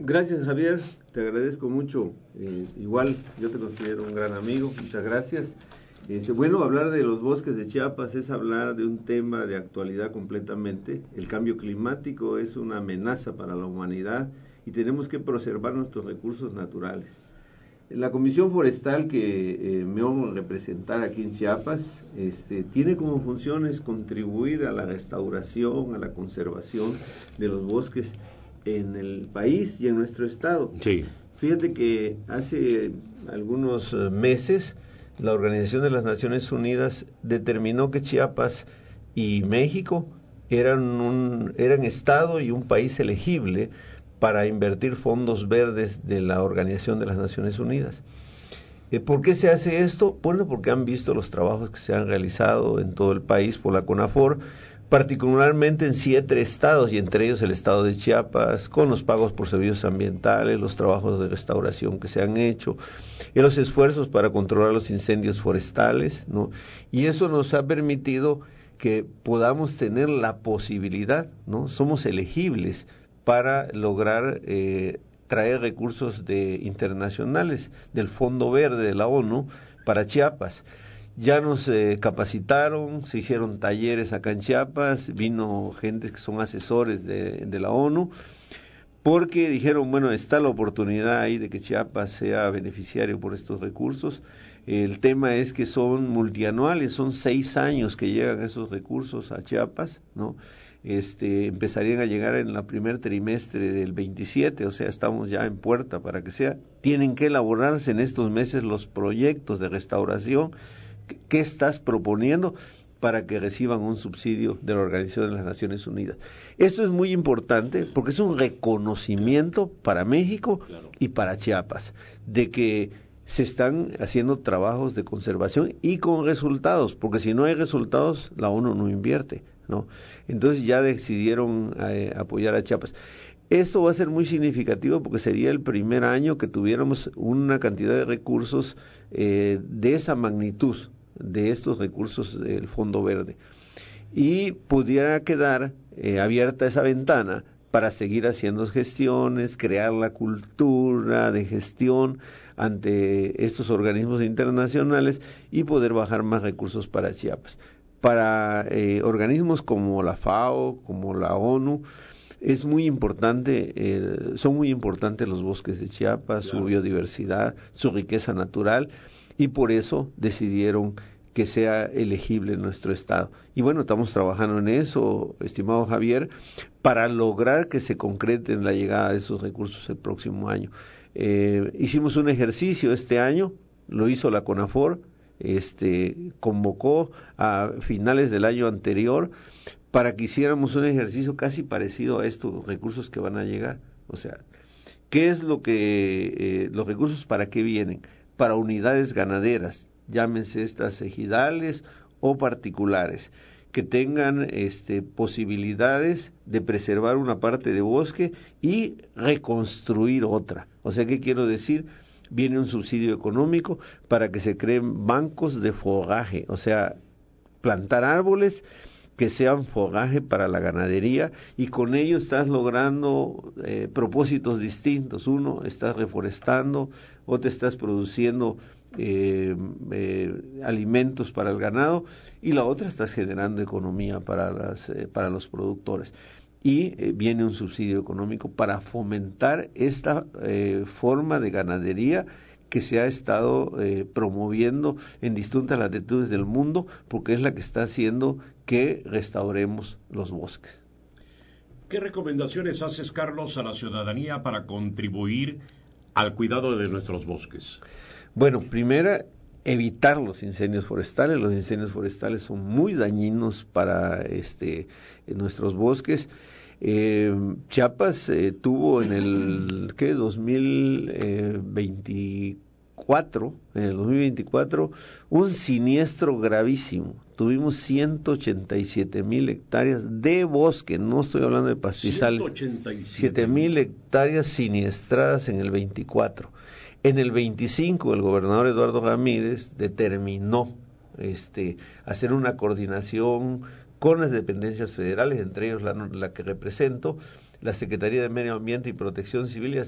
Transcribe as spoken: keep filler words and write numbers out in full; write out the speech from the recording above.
Gracias, Javier, te agradezco mucho. Eh, igual, yo te considero un gran amigo, muchas gracias. Este, bueno, hablar de los bosques de Chiapas es hablar de un tema de actualidad completamente. El cambio climático es una amenaza para la humanidad y tenemos que preservar nuestros recursos naturales. La Comisión Forestal que eh, me honro representar aquí en Chiapas este, tiene como funciones contribuir a la restauración, a la conservación de los bosques en el país y en nuestro estado. Sí. Fíjate que hace algunos meses la Organización de las Naciones Unidas determinó que Chiapas y México eran un eran estado y un país elegible para invertir fondos verdes de la Organización de las Naciones Unidas. Eh, ¿Por qué se hace esto? Bueno, porque han visto los trabajos que se han realizado en todo el país por la CONAFOR, particularmente en siete estados, y entre ellos el estado de Chiapas, con los pagos por servicios ambientales, los trabajos de restauración que se han hecho, y los esfuerzos para controlar los incendios forestales, ¿no? Y eso nos ha permitido que podamos tener la posibilidad, ¿no? Somos elegibles para lograr eh, traer recursos de internacionales del Fondo Verde de la ONU para Chiapas. Ya nos eh, capacitaron, se hicieron talleres acá en Chiapas, vino gente que son asesores de, de la ONU, porque dijeron, bueno, está la oportunidad ahí de que Chiapas sea beneficiario por estos recursos. El tema es que son multianuales, son seis años que llegan esos recursos a Chiapas, ¿no? Este, empezarían a llegar en el primer trimestre del veintisiete, o sea, estamos ya en puerta para que sea. Tienen que elaborarse en estos meses los proyectos de restauración. ¿Qué estás proponiendo para que reciban un subsidio de la Organización de las Naciones Unidas? Esto es muy importante porque es un reconocimiento para México y para Chiapas de que se están haciendo trabajos de conservación y con resultados, porque si no hay resultados, la ONU no invierte, ¿no? Entonces ya decidieron eh, apoyar a Chiapas. Esto va a ser muy significativo porque sería el primer año que tuviéramos una cantidad de recursos eh, de esa magnitud, de estos recursos del Fondo Verde. Y pudiera quedar eh, abierta esa ventana para seguir haciendo gestiones, crear la cultura de gestión ante estos organismos internacionales y poder bajar más recursos para Chiapas. Para eh, organismos como la FAO, como la ONU, es muy importante, eh, son muy importantes los bosques de Chiapas, claro, su biodiversidad, su riqueza natural, y por eso decidieron que sea elegible en nuestro estado. Y bueno, estamos trabajando en eso, estimado Javier, para lograr que se concrete en la llegada de esos recursos el próximo año. Eh, hicimos un ejercicio este año, lo hizo la CONAFOR, este, convocó a finales del año anterior para que hiciéramos un ejercicio casi parecido a estos recursos que van a llegar. O sea, ¿qué es lo que, eh, los recursos para qué vienen? Para unidades ganaderas, llámense estas ejidales o particulares, que tengan este, posibilidades de preservar una parte de bosque y reconstruir otra. O sea, ¿qué quiero decir? Viene un subsidio económico para que se creen bancos de fogaje, o sea, plantar árboles que sean fogaje para la ganadería, y con ello estás logrando eh, propósitos distintos. Uno, estás reforestando, otro, estás produciendo eh, eh, alimentos para el ganado, y la otra, estás generando economía para, las, eh, para los productores. Y eh, viene un subsidio económico para fomentar esta eh, forma de ganadería que se ha estado eh, promoviendo en distintas latitudes del mundo, porque es la que está haciendo que restauremos los bosques. ¿Qué recomendaciones haces, Carlos, a la ciudadanía para contribuir al cuidado de nuestros bosques? Bueno, primero, evitar los incendios forestales. Los incendios forestales son muy dañinos para este, nuestros bosques. Eh, Chiapas eh, tuvo en el ¿qué? dos mil veinticuatro, en el dos mil veinticuatro, un siniestro gravísimo. Tuvimos ciento ochenta y siete mil hectáreas de bosque, no estoy hablando de pastizales. ciento ochenta y siete mil hectáreas siniestradas en el veinticuatro. En el veinticinco, el gobernador Eduardo Ramírez determinó este, hacer una coordinación con las dependencias federales, entre ellos la, la que represento, la Secretaría de Medio Ambiente y Protección Civil, y